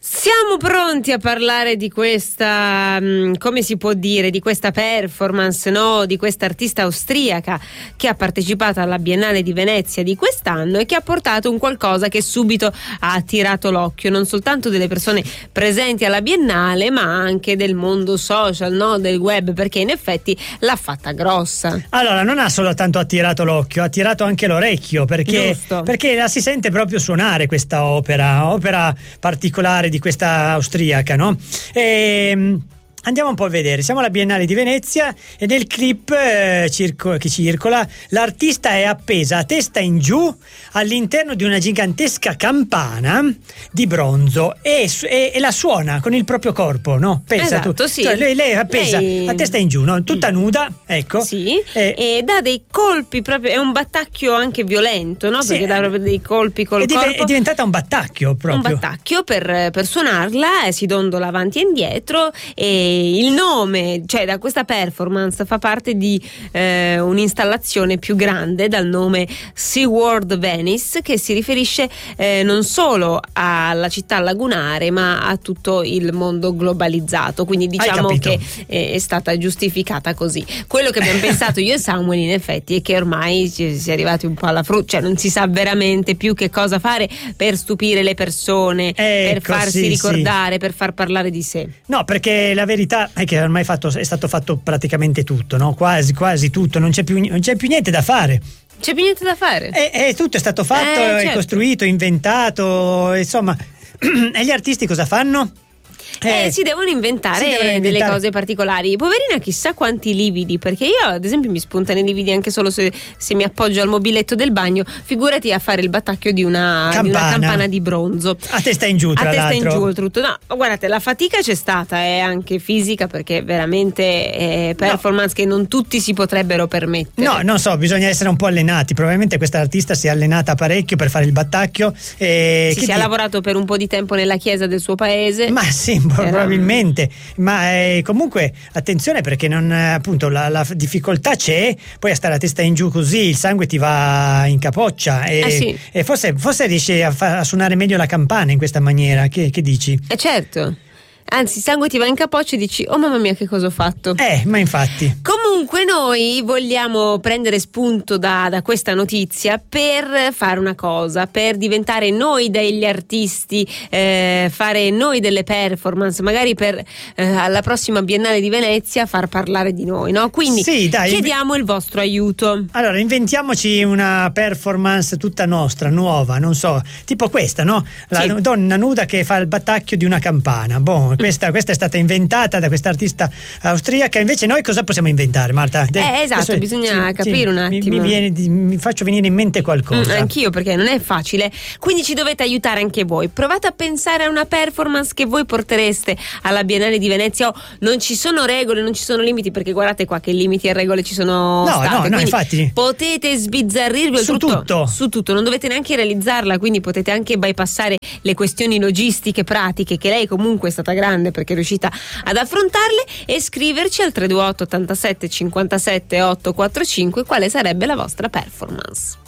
Siamo pronti a parlare di questa, come si può dire, di questa performance, no? Di questa artista austriaca che ha partecipato alla Biennale di Venezia di quest'anno e che ha portato un qualcosa che subito ha attirato l'occhio non soltanto delle persone presenti alla Biennale, ma anche del mondo social, no? Del web, perché in effetti l'ha fatta grossa. Allora, non ha soltanto attirato l'occhio, ha attirato anche l'orecchio, perché la si sente proprio suonare questa opera particolare di questa austriaca, no? Andiamo un po' a vedere. Siamo alla Biennale di Venezia e nel clip che circola l'artista è appesa a testa in giù all'interno di una gigantesca campana di bronzo e la suona con il proprio corpo, no? Pensa, esatto, tu. sì. Cioè, lei è appesa a testa in giù, no? Tutta nuda, ecco. Sì, e dà dei colpi proprio, è un battacchio anche violento, no? Perché dà proprio dei colpi col corpo. È diventata un battacchio proprio. Un battacchio per suonarla, si dondola avanti e indietro, e il nome, cioè da questa performance fa parte di un'installazione più grande dal nome SeaWorld Venice, che si riferisce non solo alla città lagunare ma a tutto il mondo globalizzato, quindi diciamo che è stata giustificata così. Quello che abbiamo pensato io e Samuel in effetti è che ormai si è arrivati un po' alla frutta, cioè non si sa veramente più che cosa fare per stupire le persone, per farsi ricordare, per far parlare di sé. No, perché la verità è che ormai è stato fatto praticamente tutto, no? Quasi tutto, non c'è più niente da fare. C'è più niente da fare. Tutto è stato fatto, è costruito, inventato, insomma. E gli artisti cosa fanno? Si devono inventare delle cose particolari. Poverina, chissà quanti lividi, perché io ad esempio mi spuntano i lividi anche solo se mi appoggio al mobiletto del bagno, figurati a fare il battacchio di una campana di bronzo a testa in giù, tra l'altro. In giù oltretutto. No, guardate, la fatica c'è stata, è anche fisica, perché veramente performance che non tutti si potrebbero permettere. No, non so, bisogna essere un po' allenati. Probabilmente questa artista si è allenata parecchio per fare il battacchio. Si è lavorato per un po' di tempo nella chiesa del suo paese. Ma sì, probabilmente, ma comunque attenzione, perché non, appunto la difficoltà c'è, poi a stare a testa in giù così il sangue ti va in capoccia e forse riesci a suonare meglio la campana in questa maniera. Che dici? Certo. Anzi, il sangue ti va in capoccia e dici: oh mamma mia, che cosa ho fatto? Ma infatti. Comunque noi vogliamo prendere spunto da questa notizia per fare una cosa, per diventare noi degli artisti, fare noi delle performance, magari per alla prossima Biennale di Venezia far parlare di noi, no? Quindi chiediamo il vostro aiuto. Allora, inventiamoci una performance tutta nostra, nuova, non so, tipo questa, no? La donna nuda che fa il battacchio di una campana. Questa è stata inventata da questa artista austriaca. Invece noi cosa possiamo inventare, Marta? Esatto, bisogna capire un attimo. Mi faccio venire in mente qualcosa. Anch'io, perché non è facile. Quindi ci dovete aiutare anche voi. Provate a pensare a una performance che voi portereste alla Biennale di Venezia. Non ci sono regole, non ci sono limiti, perché guardate qua che limiti e regole ci sono state. No, infatti. Potete sbizzarrirvi su tutto. Non dovete neanche realizzarla, quindi potete anche bypassare le questioni logistiche, pratiche, che lei comunque è stata grande perché è riuscita ad affrontarle, e scriverci al 328 87 57 845 quale sarebbe la vostra performance.